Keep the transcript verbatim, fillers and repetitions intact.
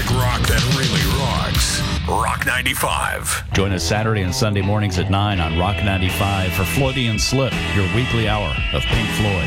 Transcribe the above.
rock that really rocks. Rock ninety-five. Join us Saturday and Sunday mornings at nine on Rock ninety-five for Floydian Slip, your weekly hour of Pink Floyd.